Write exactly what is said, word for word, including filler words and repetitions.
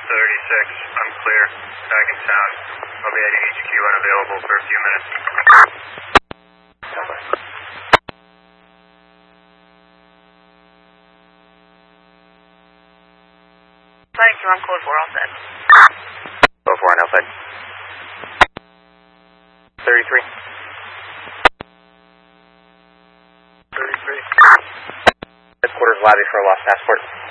thirty-six, I'm clear. Back in town. I'll be at H Q unavailable for a few minutes. Thank you, I'm code four, all set. Code four on outside. thirty-three. thirty-three. Headquarters lobby for a lost passport.